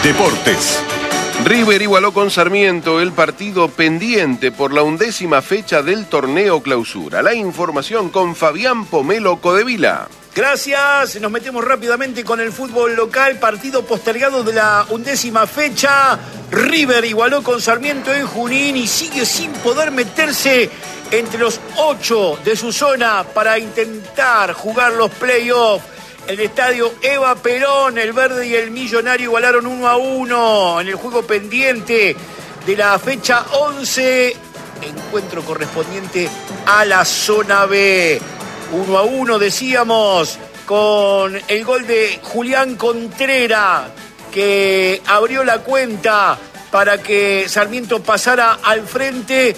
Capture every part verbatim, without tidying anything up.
Deportes. River igualó con Sarmiento el partido pendiente por la undécima fecha del torneo clausura. La información con Fabián Pomelo Codevila. Gracias, nos metemos rápidamente con el fútbol local, partido postergado de la undécima fecha. River igualó con Sarmiento en Junín y sigue sin poder meterse entre los ocho de su zona para intentar jugar los playoffs. El estadio Eva Perón, el Verde y el Millonario igualaron uno a uno en el juego pendiente de la fecha once, encuentro correspondiente a la zona B. uno a uno, decíamos, con el gol de Julián Contreras, que abrió la cuenta para que Sarmiento pasara al frente,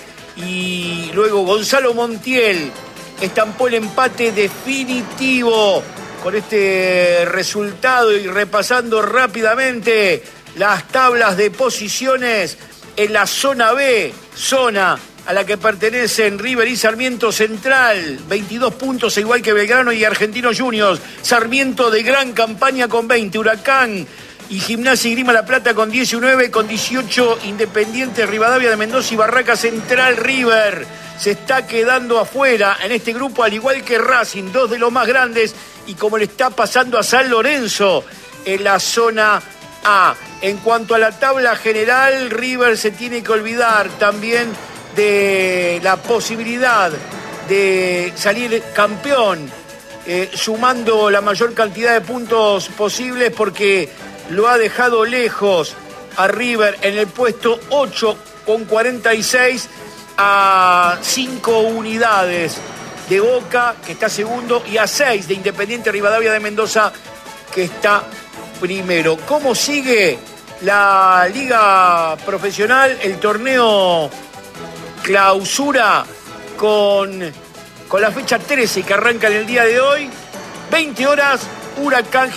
y luego Gonzalo Montiel estampó el empate definitivo. Con este resultado y repasando rápidamente las tablas de posiciones en la zona B, zona a la que pertenecen River y Sarmiento Central, veintidós puntos, igual que Belgrano y Argentinos Juniors. Sarmiento de gran campaña con veinte, Huracán y Gimnasia y Grima La Plata con diecinueve, con dieciocho Independiente, Rivadavia de Mendoza y Barraca Central. River se está quedando afuera en este grupo, al igual que Racing, dos de los más grandes, y como le está pasando a San Lorenzo en la zona A. En cuanto a la tabla general, River se tiene que olvidar también de la posibilidad de salir campeón, eh, sumando la mayor cantidad de puntos posibles, porque lo ha dejado lejos a River en el puesto ocho con cuarenta y seis, a cinco unidades de Boca, que está segundo, y a seis de Independiente Rivadavia de Mendoza, que está primero. ¿Cómo sigue la liga profesional, el torneo clausura, con, con la fecha trece que arranca en el día de hoy? veinte horas, Huracán